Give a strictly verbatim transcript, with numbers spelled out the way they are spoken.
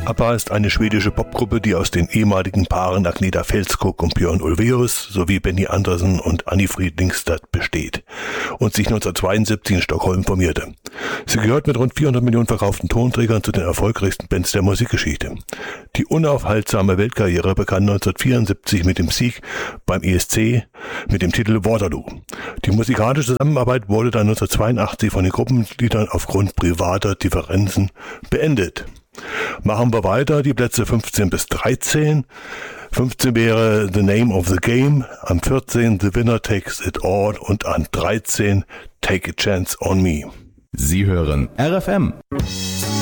ABBA ist eine schwedische Popgruppe, die aus den ehemaligen Paaren Agneta Fältskog und Björn Ulvaeus sowie Benny Andersson und Anni-Frid Lyngstad besteht und sich neunzehnhundertzweiundsiebzig in Stockholm formierte. Sie gehört mit rund vierhundert Millionen verkauften Tonträgern zu den erfolgreichsten Bands der Musikgeschichte. Die unaufhaltsame Weltkarriere begann neunzehnhundertvierundsiebzig mit dem Sieg beim E S C mit dem Titel Waterloo. Die musikalische Zusammenarbeit wurde dann neunzehnhundertzweiundachtzig von den Gruppenmitgliedern aufgrund privater Differenzen beendet. Machen wir weiter, die Plätze fünfzehn bis dreizehn. fünfzehn wäre The Name of the Game, am vierzehn The Winner Takes It All und an dreizehn Take a Chance on Me. Sie hören R F M.